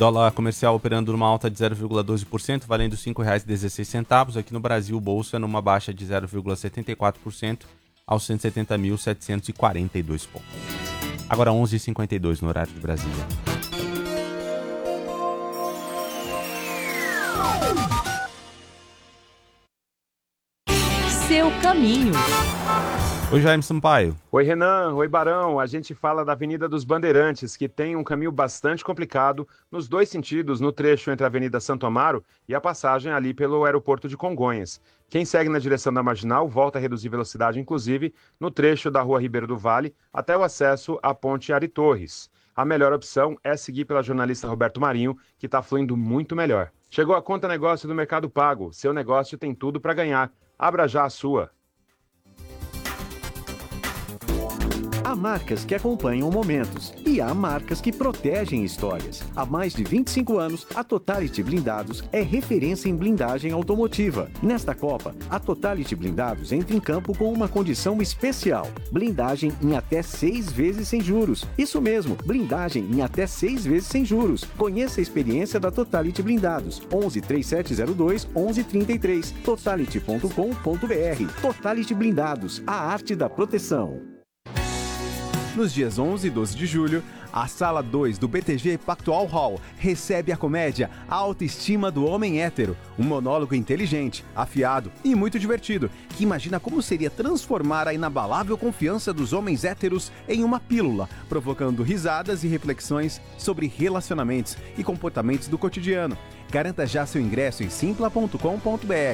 Dólar comercial operando numa alta de 0,12%, valendo R$ 5,16. Aqui no Brasil, o bolso é numa baixa de 0,74% aos 170.742 pontos. Agora 11h52 no horário de Brasília. Seu caminho. Oi, Jaime Sampaio. Oi, Renan. Oi, Barão. A gente fala da Avenida dos Bandeirantes, que tem um caminho bastante complicado nos dois sentidos, no trecho entre a Avenida Santo Amaro e a passagem ali pelo aeroporto de Congonhas. Quem segue na direção da Marginal volta a reduzir velocidade, inclusive, no trecho da Rua Ribeiro do Vale até o acesso à Ponte Ari Torres. A melhor opção é seguir pela jornalista Roberto Marinho, que está fluindo muito melhor. Chegou a conta negócio do Mercado Pago. Seu negócio tem tudo para ganhar. Abra já a sua. Há marcas que acompanham momentos e há marcas que protegem histórias. Há mais de 25 anos, a Totality Blindados é referência em blindagem automotiva. Nesta Copa, a Totality Blindados entra em campo com uma condição especial: blindagem em até 6 vezes sem juros. Isso mesmo, blindagem em até 6 vezes sem juros. Conheça a experiência da Totality Blindados. 11 3702 1133. Totality.com.br. Totality Blindados, a arte da proteção. Nos dias 11 e 12 de julho, a Sala 2 do BTG Pactual Hall recebe a comédia A Autoestima do Homem Hétero, um monólogo inteligente, afiado e muito divertido, que imagina como seria transformar a inabalável confiança dos homens héteros em uma pílula, provocando risadas e reflexões sobre relacionamentos e comportamentos do cotidiano. Garanta já seu ingresso em simpla.com.br.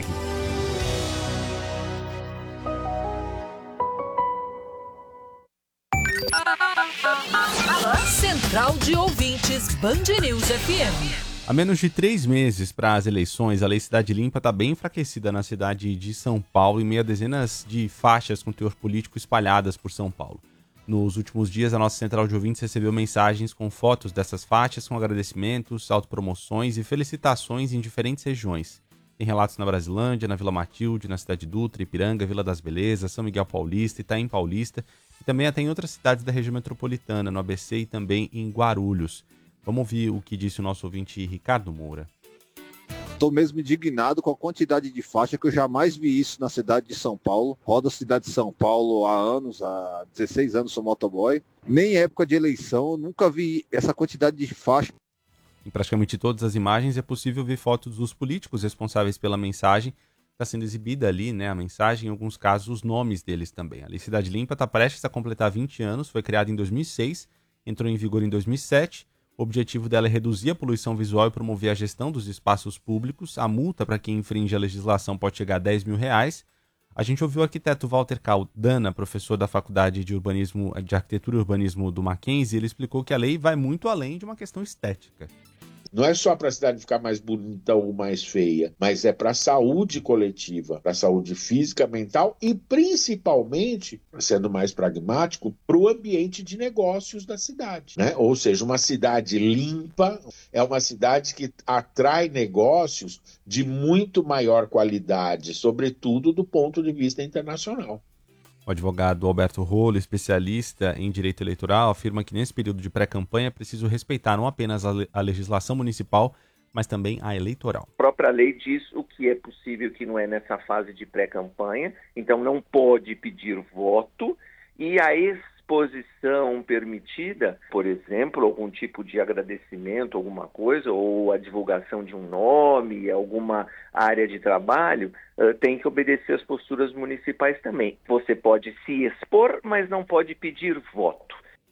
Central de Ouvintes Band News FM. Há menos de 3 meses para as eleições, a Lei Cidade Limpa está bem enfraquecida na cidade de São Paulo, em meio a dezenas de faixas com teor político espalhadas por São Paulo. Nos últimos dias, a nossa Central de Ouvintes recebeu mensagens com fotos dessas faixas, com agradecimentos, autopromoções e felicitações em diferentes regiões. Tem relatos na Brasilândia, na Vila Matilde, na Cidade Dutra, Ipiranga, Vila das Belezas, São Miguel Paulista, Itaim Paulista e também até em outras cidades da região metropolitana, no ABC e também em Guarulhos. Vamos ouvir o que disse o nosso ouvinte Ricardo Moura. Estou mesmo indignado com a quantidade de faixa, que eu jamais vi isso na cidade de São Paulo. Rodo a cidade de São Paulo há anos, há 16 anos sou motoboy. Nem em época de eleição, eu nunca vi essa quantidade de faixa. Em praticamente todas as imagens é possível ver fotos dos políticos responsáveis pela mensagem. Está sendo exibida ali, né, a mensagem, em alguns casos os nomes deles também. A Lei Cidade Limpa está prestes a completar 20 anos, foi criada em 2006, entrou em vigor em 2007. O objetivo dela é reduzir a poluição visual e promover a gestão dos espaços públicos. A multa para quem infringe a legislação pode chegar a R$10 mil. A gente ouviu o arquiteto Walter Caldana, professor da Faculdade de Arquitetura e Urbanismo do Mackenzie. Ele explicou que a lei vai muito além de uma questão estética. Não é só para a cidade ficar mais bonita ou mais feia, mas é para a saúde coletiva, para a saúde física, mental e principalmente, sendo mais pragmático, para o ambiente de negócios da cidade, né? Ou seja, uma cidade limpa é uma cidade que atrai negócios de muito maior qualidade, sobretudo do ponto de vista internacional. O advogado Alberto Rolo, especialista em direito eleitoral, afirma que nesse período de pré-campanha é preciso respeitar não apenas a legislação municipal, mas também a eleitoral. A própria lei diz o que é possível e o que não é nessa fase de pré-campanha, então não pode pedir voto, e a exposição permitida, por exemplo, algum tipo de agradecimento, alguma coisa, ou a divulgação de um nome, alguma área de trabalho, tem que obedecer às posturas municipais também. Você pode se expor, mas não pode pedir voto.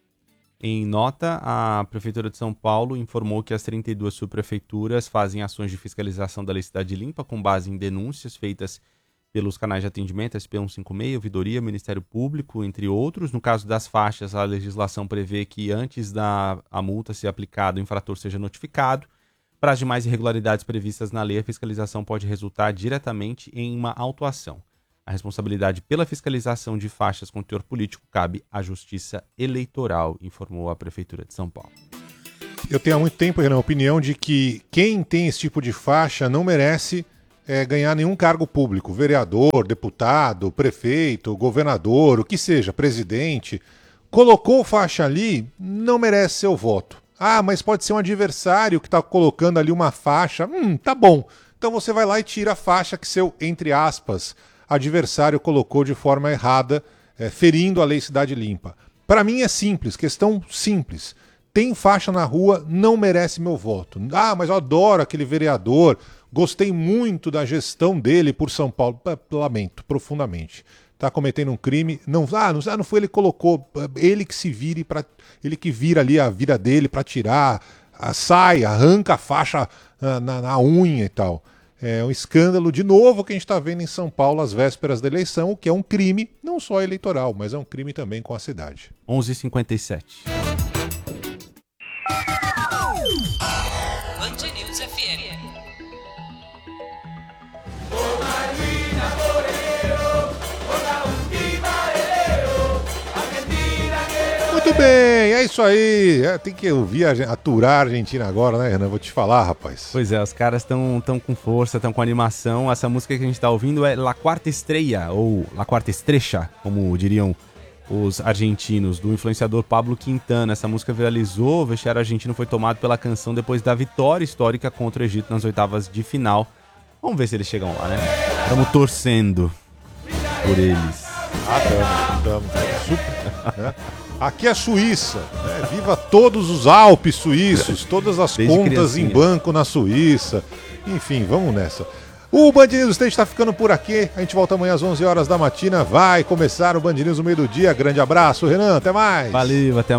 Em nota, a Prefeitura de São Paulo informou que as 32 subprefeituras fazem ações de fiscalização da Lei Cidade Limpa com base em denúncias feitas pelos canais de atendimento SP156, Ouvidoria, Ministério Público, entre outros. No caso das faixas, a legislação prevê que antes da multa ser aplicada, o infrator seja notificado. Para as demais irregularidades previstas na lei, a fiscalização pode resultar diretamente em uma autuação. A responsabilidade pela fiscalização de faixas com teor político cabe à Justiça Eleitoral, informou a Prefeitura de São Paulo. Eu tenho há muito tempo, Renan, a opinião de que quem tem esse tipo de faixa não merece ganhar nenhum cargo público, vereador, deputado, prefeito, governador, o que seja, presidente. Colocou faixa ali, não merece seu voto. Ah, mas pode ser um adversário que está colocando ali uma faixa. Tá bom. Então você vai lá e tira a faixa que seu, entre aspas, adversário colocou de forma errada, ferindo a lei Cidade Limpa. Para mim é simples, questão simples. Tem faixa na rua, não merece meu voto. Ah, mas eu adoro aquele vereador, gostei muito da gestão dele por São Paulo. Lamento profundamente. Está cometendo um crime. Não foi ele que colocou, ele que se vire, ele que vira ali a vida dele para tirar, arranca a faixa na unha e tal. É um escândalo, de novo, que a gente está vendo em São Paulo às vésperas da eleição, o que é um crime, não só eleitoral, mas é um crime também com a cidade. 11h57. Band News FM. Muito bem, é isso aí. Tem que ouvir, aturar a Argentina agora, né, Renan? Vou te falar, rapaz. Pois é, os caras estão com força, estão com animação. Essa música que a gente está ouvindo é La Quarta Estrella, ou La Quarta Estrecha, como diriam os argentinos, do influenciador Pablo Quintana. Essa música viralizou, o vestiário argentino foi tomado pela canção depois da vitória histórica contra o Egito nas oitavas de final. Vamos ver se eles chegam lá, né? Estamos torcendo por eles. Estamos. Super, né? Aqui é a Suíça, né? Viva todos os Alpes suíços, todas as Desde contas criancinha. em banco na Suíça. Enfim, vamos nessa. O Band News Stage está ficando por aqui. A gente volta amanhã às 11 horas da matina. Vai começar o Band News no meio do dia. Grande abraço, Renan. Até mais. Valeu, até